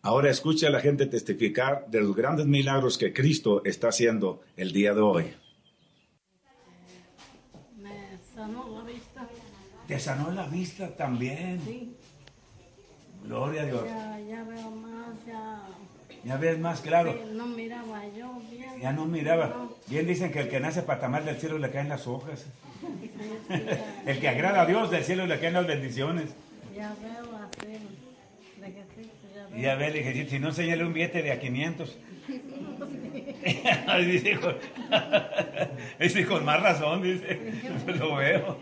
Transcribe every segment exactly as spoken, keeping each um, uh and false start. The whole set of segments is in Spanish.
Ahora escucha a la gente testificar de los grandes milagros que Cristo está haciendo el día de hoy. Me sanó la vista. ¿Te sanó la vista también? Sí. Gloria a Dios. Ya, ya veo más, ya. Ya ves más claro. Sí, no miraba yo bien. Ya no miraba. No. Bien dicen que el que nace para tamal del cielo le caen las hojas. Sí, sí, ya, El que agrada a Dios del cielo le caen las bendiciones. ya veo así, de que sí, ya veo. Y ya ve, le dije, si no, enséñale un billete de a quinientos. dice, con, dice, con más razón, dice, lo veo.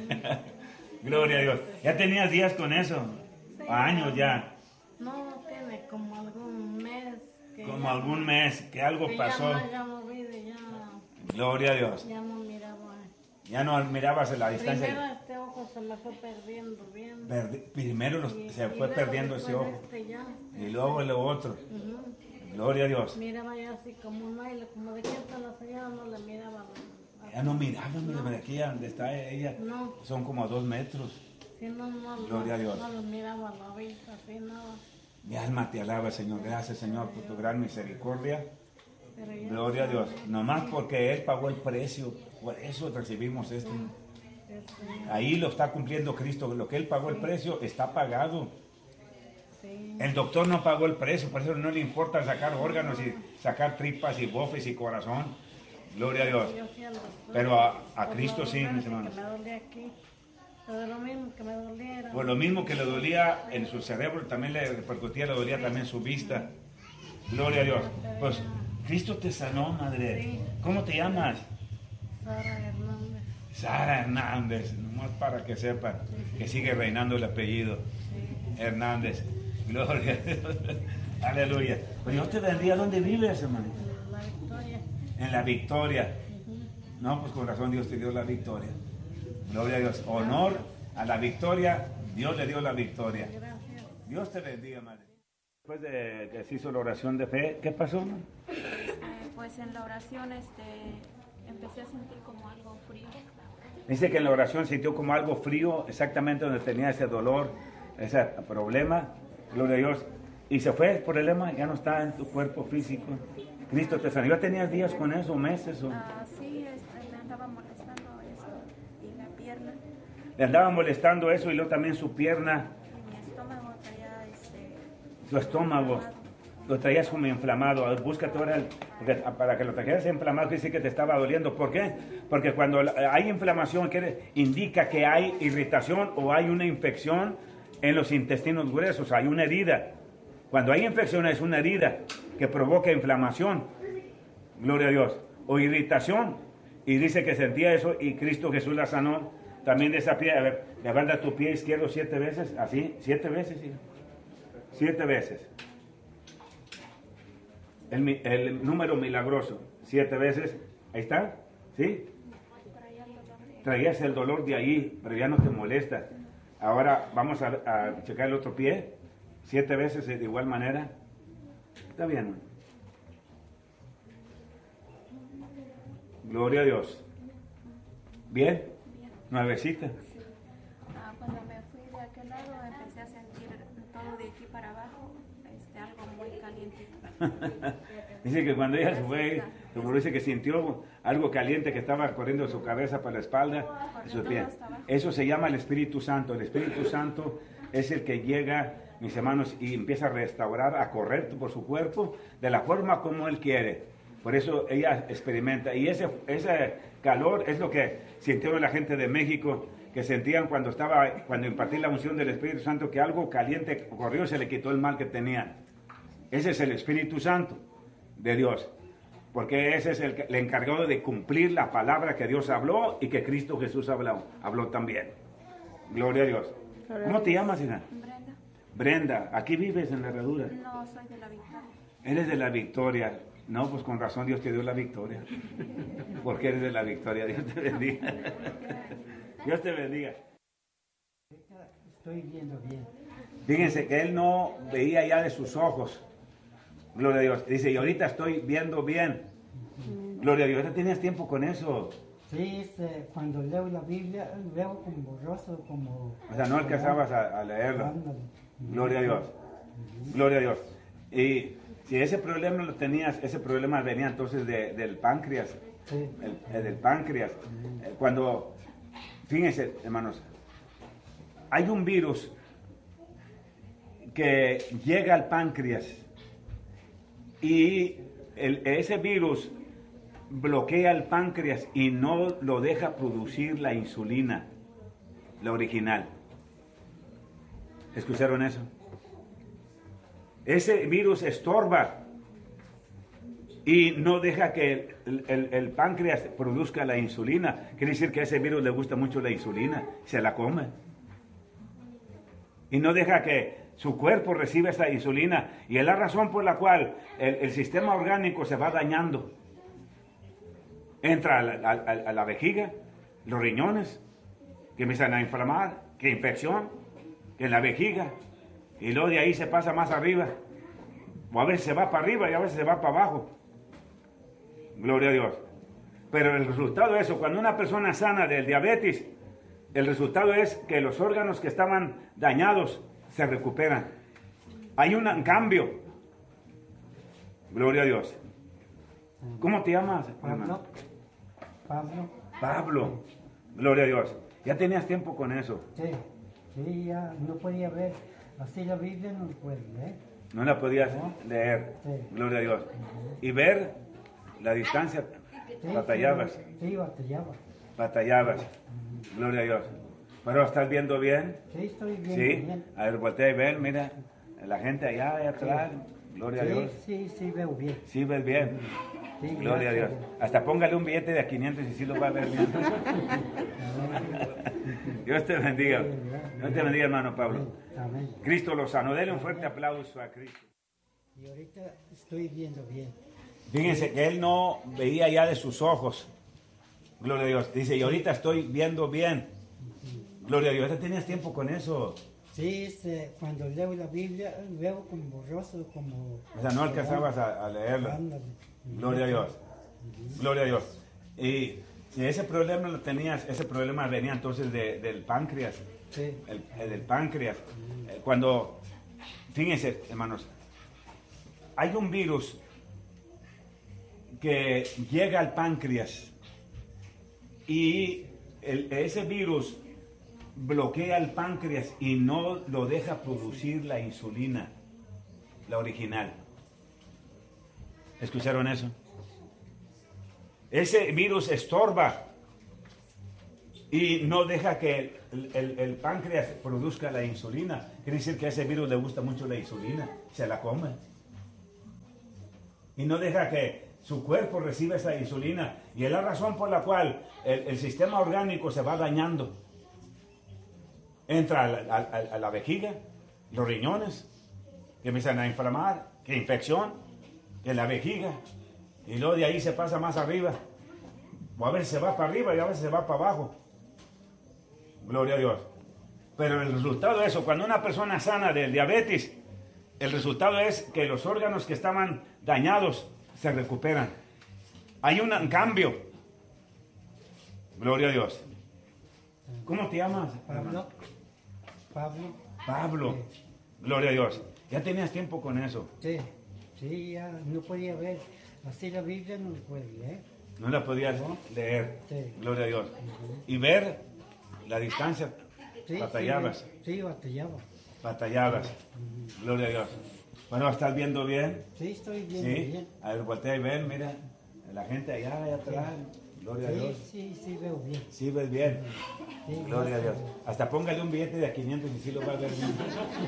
Gloria a Dios. ¿Ya tenías días con eso? Sí, Años ya. No, tiene como algún mes. Que Como ya, algún mes que algo que pasó. Ya, ya no vi, de ya, Gloria a Dios. ya no miraba. Ya no mirabas la distancia. Primero este ojo se me fue perdiendo bien. Perdi- Primero los- Y- se y fue luego perdiendo ese después ojo. este ya. Y luego lo otro. Ujú. Gloria a Dios. Miraba yo así como un aire, como de quién está la señora, no le miraba. Ya no miraba, mira, de aquí a donde está ella. No. Son como dos metros. Sí, no, no, Gloria a no, Dios. no lo miraba a la vista, así nada. Mi alma te alaba, Señor. Gracias, Señor, por tu gran misericordia. Pero ya Gloria a Dios. Nomás porque Él pagó el precio. Por eso recibimos esto. este, Ahí lo está cumpliendo Cristo. Lo que Él pagó el precio está pagado. sí, El doctor no pagó el precio. Por eso no le importa sacar órganos y sacar tripas y bofes y corazón. Gloria a Dios. yo fui al doctor. Pero a, a Por Cristo lo sí, menos mis que hermanos. me dolía aquí. Pero lo mismo que me doliera. Por lo mismo que le dolía en su cerebro, también le repercutía, le dolía también su vista. Gloria a Dios. Pues Cristo te sanó, madre. Sí. ¿Cómo te llamas? Sara Hernández. Sara Hernández, nomás para que sepan que sigue reinando el apellido. Hernández. Gloria a Dios. Aleluya. Pues Dios te bendiga. ¿Dónde vives, hermano? La Victoria. En la Victoria. No, pues con razón Dios te dio la victoria. Gloria a Dios. Honor a la victoria. Dios le dio la victoria. Gracias. Dios te bendiga, madre. Después de que se hizo la oración de fe, ¿qué pasó? Eh, pues en la oración este, empecé a sentir como algo frío. Dice que en la oración sintió como algo frío, exactamente donde tenía ese dolor, ese problema. Gloria a Dios. Y se fue el problema, ya no está en tu cuerpo físico. Cristo te sanó. ¿Ya tenías días con eso, meses? O... Ah, sí, este, me andaba molestando esto y la pierna Le andaba molestando eso y luego también su pierna, y mi estómago traía este, su estómago. Lo traías como inflamado. A ver, búscate ahora, el- porque para que lo trajeras inflamado, quiere decir que te estaba doliendo. ¿Por qué? Porque cuando la- hay inflamación, quiere, indica que hay irritación o hay una infección en los intestinos gruesos, hay una herida. Cuando hay infección es una herida que provoca inflamación. Gloria a Dios. O irritación. Y dice que sentía eso y Cristo Jesús la sanó. También de esa pie, a ver, levanta tu pie izquierdo siete veces, así, siete veces, sí. Siete veces. El, mi- el número milagroso, siete veces, ahí está, ¿sí? traía el dolor de- Traías el dolor de ahí, pero ya no te molesta. Ahora vamos a, a checar el otro pie, siete veces de igual manera. Está bien, ¿no? Gloria a Dios. ¿Bien? Bien. Nuevecita. Ah, cuando me fui de aquel lado empecé a sentir todo de aquí para abajo este, algo muy caliente. Dice que cuando ella se fue, como dice que sintió algo caliente que estaba corriendo de su cabeza para la espalda, de su pie. Eso se llama el Espíritu Santo. El Espíritu Santo es el que llega, mis hermanos, y empieza a restaurar, a correr por su cuerpo de la forma como Él quiere. Por eso ella experimenta. Y ese, ese calor es lo que sintieron la gente de México, que sentían cuando estaba, cuando impartí la unción del Espíritu Santo, que algo caliente corrió y se le quitó el mal que tenían. Ese es el Espíritu Santo de Dios, porque ese es el, que- el encargado de cumplir la palabra que Dios habló y que Cristo Jesús habló, habló también. Gloria a Dios. ¿Cómo te llamas, hija? Brenda, Brenda, aquí vives en la herradura. no soy de la Victoria. Eres de la Victoria. No, pues con razón Dios te dio la victoria. Porque eres de la Victoria. Dios te bendiga. Dios te bendiga. Estoy viendo bien. Fíjense que él no veía ya de sus ojos. Gloria a Dios. Dice, y ahorita estoy viendo bien. Gloria a Dios. ¿Ya tenías tiempo con eso? Sí, este, cuando leo la Biblia, leo como borroso, como... O sea, no alcanzabas a, a leerlo. Ándale. Gloria a Dios. Gloria a Dios. Y si ese problema lo tenías, ese problema venía entonces de, del páncreas, Sí. el, el del páncreas. Eh, Cuando, fíjense, hermanos, hay un virus que llega al páncreas y el- ese virus bloquea el páncreas y no lo deja producir la insulina, la original. ¿Escucharon eso? Ese virus estorba y no deja que el, el- el páncreas produzca la insulina. Quiere decir que a ese virus le gusta mucho la insulina, se la come. Y no deja que su cuerpo reciba esa insulina. Y es la razón por la cual el, el sistema orgánico se va dañando. Entra a la, a- a- a la vejiga, los riñones, que empiezan a inflamar, que infección, que en la vejiga. Y luego de ahí se pasa más arriba. O a veces se va para arriba y a veces se va para abajo. Gloria a Dios. Pero el resultado de eso, cuando una persona sana del diabetes, el resultado es que los órganos que estaban dañados se recuperan. Hay un cambio. Gloria a Dios. ¿Cómo te llamas, hermano? Pablo. Pablo. Pablo. Gloria a Dios. Ya tenías tiempo con eso. Sí. Sí, ya no podía ver. Así la Biblia no puede leer. No la podías No. leer. Sí. Gloria a Dios. Y ver la distancia. Sí, Batallabas. Sí, sí, batallaba. Batallabas. Gloria a Dios. Pero ¿estás viendo bien? Sí, estoy bien. Sí. bien. A ver, voltea y ven, mira. La gente allá, allá atrás. Gloria a Sí, Dios. sí, sí, veo bien. Sí, ves bien. Sí, Gloria a Dios. gracias. Hasta póngale un billete de a quinientos y sí lo va a ver bien. Dios te bendiga. Dios te bendiga, hermano Pablo. Amén. Cristo lo sano. Dele un fuerte aplauso a Cristo. Y ahorita estoy viendo bien. Fíjense que él no veía ya de sus ojos. Gloria a Dios. Dice, y ahorita estoy viendo bien. Gloria a Dios. ¿Ya tenías tiempo con eso? Sí, este, cuando leo la Biblia, veo como borroso, como... O sea, no alcanzabas a, a leerlo. Ándale. Gloria a Dios. Gloria a Dios. Y si ese problema lo tenías, ese problema venía entonces de- del páncreas. Sí. El, el del páncreas. Eh, Cuando, fíjense, hermanos, hay un virus que llega al páncreas y el- ese virus bloquea el páncreas y no lo deja producir la insulina, la original. ¿Escucharon eso? Ese virus estorba y no deja que el, el- el páncreas produzca la insulina. Quiere decir que a ese virus le gusta mucho la insulina, se la come. Y no deja que su cuerpo reciba esa insulina. Y es la razón por la cual el, el sistema orgánico se va dañando. Entra a la, a- a la vejiga, los riñones, que empiezan a inflamar, que infección, que la vejiga. Y luego de ahí se pasa más arriba. O a veces se va para arriba y a veces se va para abajo. Gloria a Dios. Pero el resultado de eso, cuando una persona sana del diabetes, el resultado es que los órganos que estaban dañados se recuperan. Hay un cambio. Gloria a Dios. ¿Cómo te llamas? Pablo. Pablo. Pablo. Gloria a Dios. Ya tenías tiempo con eso. Sí. Sí, ya no podía ver. Así la Biblia no puede leer. No la podías leer. Sí. Gloria a Dios. Y ver la distancia. Sí, Batallabas. Sí, sí, batallaba. Batallabas. Gloria a Dios. Bueno, ¿estás viendo bien? Sí, estoy bien, Sí. bien. A ver, voltea y ven, mira. La gente allá, allá atrás. Gloria a Sí, Dios. sí, sí, veo bien. Sí, ves bien. Sí, Gloria a Dios. gracias. Hasta póngale un billete de a quinientos y sí lo va a ver bien.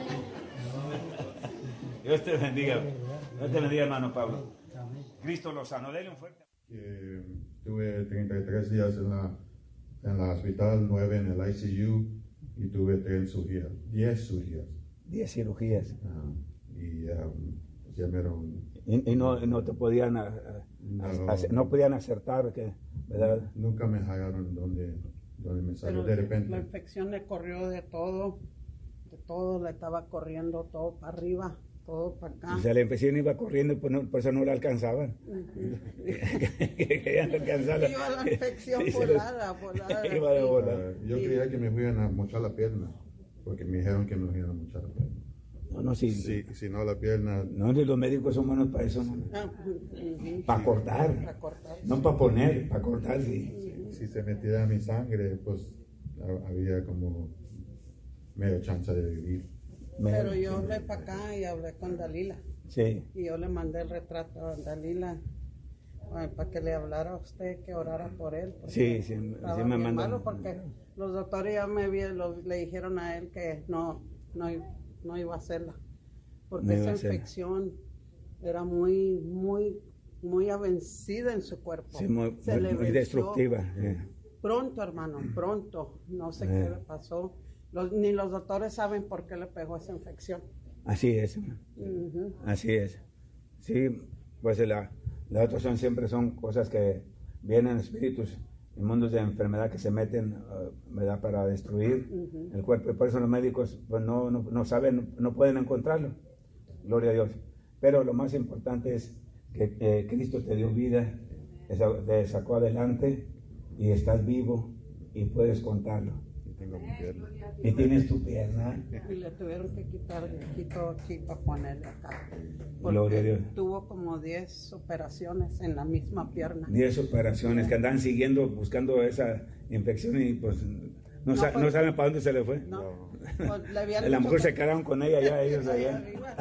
Dios te bendiga. Dios te bendiga, hermano Pablo. Amén. Cristo lo sanó. Dele un fuerte. que tuve treinta y tres días en la, en la hospital, nueve en el I C U y tuve tres cirugías, diez cirugías. Diez cirugías. Ah, y um, ya me dieron, Y, y no, no te podían, a- a- No. hacer- no podían acertar, que, ¿verdad? nunca me hallaron donde, donde me salió Pero de la repente. infección le corrió de todo, de todo, le estaba corriendo todo para arriba, todo para acá. O sea, la infección iba corriendo y por, no- por eso no la alcanzaban. Querían alcanzarla. Iba la infección Sí, se los- volada, volada. Iba de Sí. volada. Ah, yo creía que me iban a mochar la pierna, porque me dijeron que me iban a mochar la pierna. No, no, No, si, si, si no la pierna, no, los médicos son buenos para eso, ¿no? Ah, ujú. Para cortar, Para cortar. no para poner, para cortar, sí. si, si se metiera mi sangre, pues ha- había como medio chance de vivir. Pero yo hablé para acá y hablé con Dalila. Sí, Y yo le mandé el retrato a Dalila eh, para que le hablara a usted, que orara por él. porque sí, sí, estaba sí me bien mandó. malo porque los doctores ya me vi- lo- le dijeron a él que no, no, i- no iba a hacerla. Porque No iba esa a hacerla. infección era muy, muy, muy avencida en su cuerpo. Sí, muy, Se muy- le muy venció destructiva. sí. Pronto, hermano, pronto. No sé Eh. qué le pasó. Los- ni los doctores saben por qué le pegó esa infección. Así es, hermano. Ujú. Así es. Sí, pues la, la otra son siempre son cosas que vienen espíritus en mundos de enfermedad que se meten, uh, ¿verdad? Para destruir Ujú. el cuerpo. Y por eso los médicos pues no, no, no saben, no pueden encontrarlo. Gloria a Dios. Pero lo más importante es que eh, Cristo te dio vida, te sa- te sacó adelante y estás vivo y puedes contarlo. Y tengo mi pierna. Y tienes tu pierna. Y le tuvieron que quitar de aquí todo aquí para ponerle acá. Gloria a Dios. Porque tuvo como diez operaciones en la misma pierna. diez operaciones que andan siguiendo, buscando esa infección y pues no, No, sa- pues- no saben para dónde se le fue. No, pues, le habían A lo dicho mejor que- se quedaron con ella ya ellos ahí allá. arriba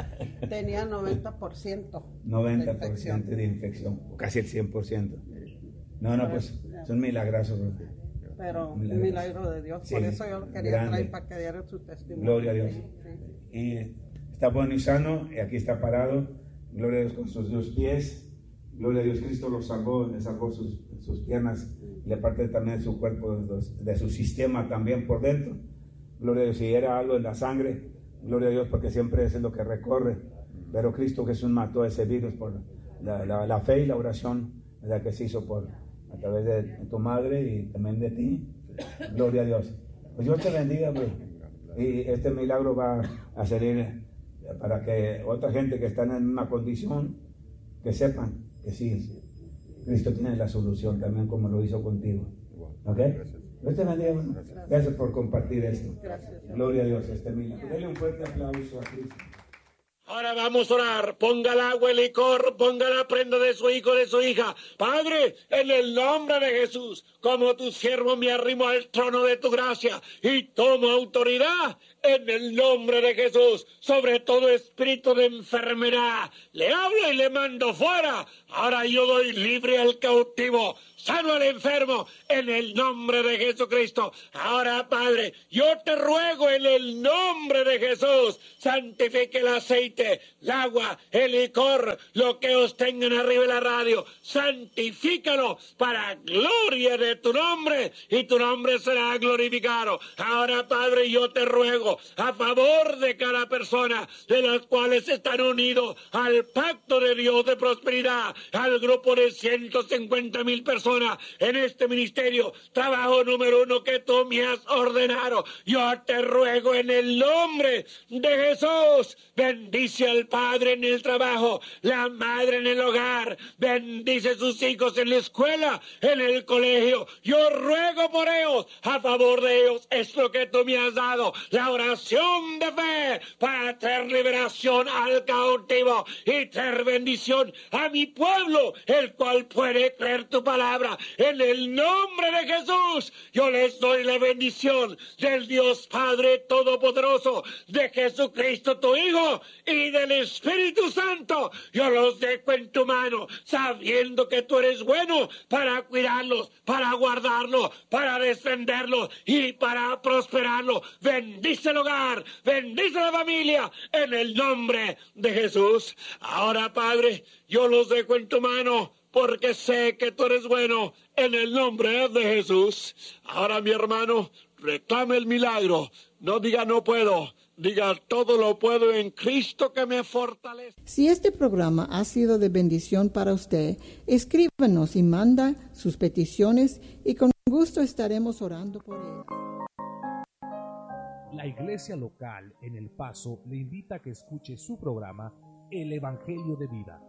tenía noventa por ciento. noventa de por infección. ciento de infección, o casi el cien por ciento. No, no, pues son milagrazos, bro. Pero un Milagros. milagro de Dios. Sí, Por eso yo lo quería grande. traer para que diera su testimonio. Gloria a Dios. Sí, sí. Y está bueno y sano, y aquí está parado. Gloria a Dios con sus dos pies. Gloria a Dios, Cristo lo salvó, le salvó sus, sus piernas, y le parte también de su cuerpo, de, los- de su sistema también por dentro. Gloria a Dios, si era algo en la sangre, gloria a Dios, porque siempre eso es lo que recorre. Pero Cristo Jesús mató ese virus por la, la, la fe y la oración, ¿verdad? Que se hizo por, a través de tu madre y también de ti. Gloria a Dios. Pues Dios te bendiga, bro. Y este milagro va a servir para que otra gente que está en una condición, que sepan que sí, Cristo tiene la solución también como lo hizo contigo. ¿Ok? Dios te bendiga, hermano. Gracias por compartir esto. Gracias. Gloria a Dios, este milagro. Dele un fuerte aplauso a Cristo. Ahora vamos a orar. Ponga el agua, el licor, ponga la prenda de su hijo, de su hija. Padre, en el nombre de Jesús, como tu siervo me arrimo al trono de tu gracia y tomo autoridad en el nombre de Jesús sobre todo espíritu de enfermedad. Le hablo y le mando fuera. Ahora yo doy libre al cautivo, sano al enfermo, en el nombre de Jesucristo. Ahora, Padre, yo te ruego en el nombre de Jesús, santifique el aceite, el agua, el licor, lo que os tengan arriba de la radio, santifícalo para gloria de tu nombre y tu nombre será glorificado. Ahora, Padre, yo te ruego a favor de cada persona de las cuales están unidos al pacto de Dios de prosperidad, al grupo de ciento cincuenta mil personas en este ministerio, trabajo número uno que tú me has ordenado. Yo te ruego en el nombre de Jesús, bendice al padre en el trabajo, la madre en el hogar, bendice a sus hijos en la escuela, en el colegio. Yo ruego por ellos, a favor de ellos, es lo que tú me has dado, la oración de fe para traer liberación al cautivo y traer bendición a mi pueblo, el cual puede creer tu palabra. En el nombre de Jesús, yo les doy la bendición del Dios Padre Todopoderoso, de Jesucristo tu Hijo y del Espíritu Santo. Yo los dejo en tu mano, sabiendo que tú eres bueno para cuidarlos, para guardarlos, para defenderlos y para prosperarlos. Bendice el hogar, bendice la familia, en el nombre de Jesús. Ahora, Padre, yo los dejo en tu mano, porque sé que tú eres bueno, en el nombre de Jesús. Ahora, mi hermano, reclame el milagro. No diga no puedo, diga todo lo puedo en Cristo que me fortalece. Si este programa ha sido de bendición para usted, escríbanos y manda sus peticiones y con gusto estaremos orando por él. La iglesia local en El Paso le invita a que escuche su programa El Evangelio de Vida.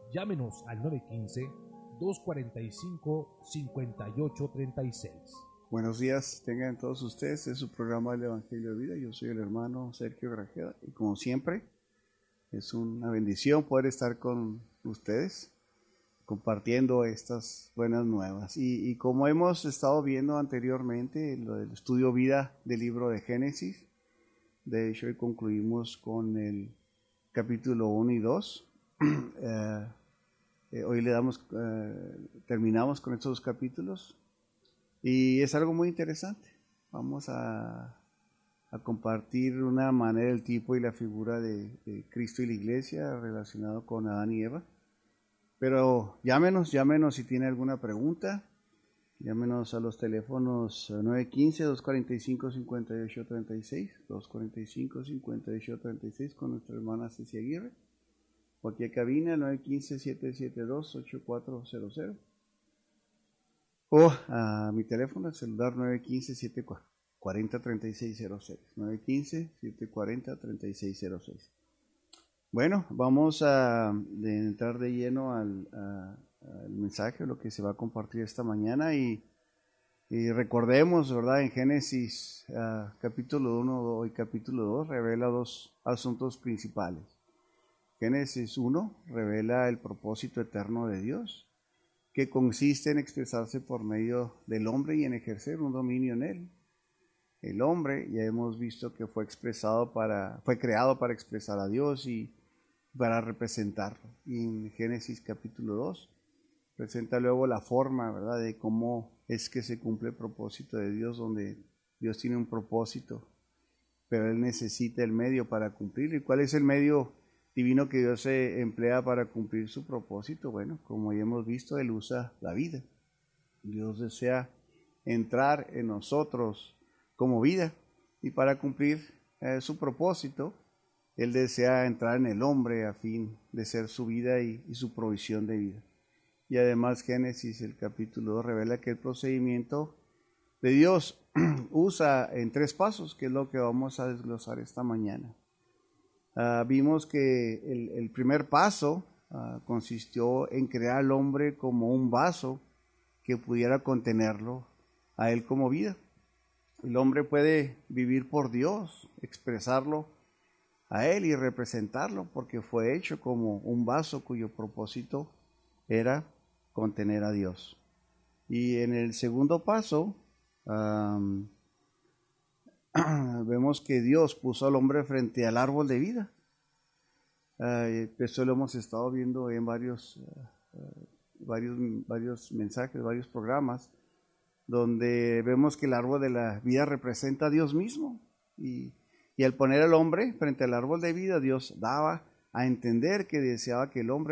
Llámenos al nueve uno cinco, dos cuatro cinco, cinco ocho tres seis Buenos días, tengan todos ustedes, es su programa del Evangelio de Vida. Yo soy el hermano Sergio Grajeda y como siempre es una bendición poder estar con ustedes compartiendo estas buenas nuevas. Y, y como hemos estado viendo anteriormente, lo del estudio vida del libro de Génesis, de hecho hoy concluimos con el capítulo uno y dos. eh, eh, hoy le damos, eh, terminamos con estos dos capítulos. Y es algo muy interesante. Vamos a, a compartir una manera, el tipo y la figura de, de Cristo y la Iglesia relacionado con Adán y Eva. Pero llámenos, llámenos si tiene alguna pregunta. Llámenos a los teléfonos nueve uno cinco, dos cuatro cinco, cinco ocho tres seis, dos cuatro cinco, cinco ocho tres seis con nuestra hermana Ceci Aguirre. O aquí a cabina nueve uno cinco, siete siete dos, ocho cuatro cero cero. O a mi teléfono, el celular nueve uno cinco, siete cuatro cero, tres seis cero seis. nueve uno cinco, siete cuatro cero, tres seis cero seis. Bueno, vamos a de entrar de lleno al, a, al mensaje, lo que se va a compartir esta mañana. Y, y recordemos, ¿verdad? En Génesis uh, capítulo uno y capítulo dos revela dos asuntos principales. Génesis uno revela el propósito eterno de Dios, que consiste en expresarse por medio del hombre y en ejercer un dominio en él. El hombre, ya hemos visto que fue expresado para, fue creado para expresar a Dios y para representarlo. Y en Génesis capítulo dos presenta luego la forma, ¿verdad?, de cómo es que se cumple el propósito de Dios, donde Dios tiene un propósito, pero Él necesita el medio para cumplirlo. ¿Y cuál es el medio divino que Dios se emplea para cumplir su propósito? Bueno, como ya hemos visto, Él usa la vida. Dios desea entrar en nosotros como vida, y para cumplir eh, su propósito, Él desea entrar en el hombre a fin de ser su vida y, y su provisión de vida. Y además Génesis, el capítulo dos, revela que el procedimiento de Dios usa en tres pasos, que es lo que vamos a desglosar esta mañana. Uh, vimos que el, el primer paso uh, consistió en crear al hombre como un vaso que pudiera contenerlo a él como vida. El hombre puede vivir por Dios, expresarlo a él y representarlo, porque fue hecho como un vaso cuyo propósito era contener a Dios. Y en el segundo paso um, vemos que Dios puso al hombre frente al árbol de vida. Uh, esto lo hemos estado viendo en varios, uh, uh, varios, varios mensajes, varios programas, donde vemos que el árbol de la vida representa a Dios mismo. Y, y al poner al hombre frente al árbol de vida, Dios daba a entender que deseaba que el hombre